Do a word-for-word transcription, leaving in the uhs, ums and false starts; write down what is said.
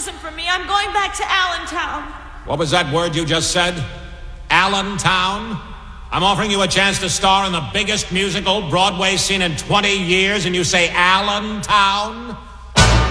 isn't for me. I'm going back to Allentown. What was that word you just said? Allentown? I'm offering you a chance to star in the biggest musical Broadway seen in twenty years, and you say Allentown?